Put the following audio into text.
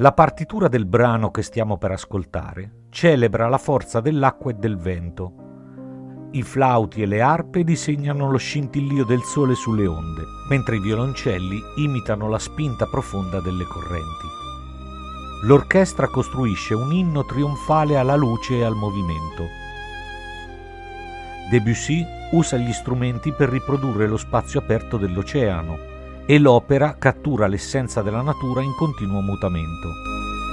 La partitura del brano che stiamo per ascoltare celebra la forza dell'acqua e del vento. I flauti e le arpe disegnano lo scintillio del sole sulle onde, mentre i violoncelli imitano la spinta profonda delle correnti. L'orchestra costruisce un inno trionfale alla luce e al movimento. Debussy usa gli strumenti per riprodurre lo spazio aperto dell'oceano e l'opera cattura l'essenza della natura in continuo mutamento.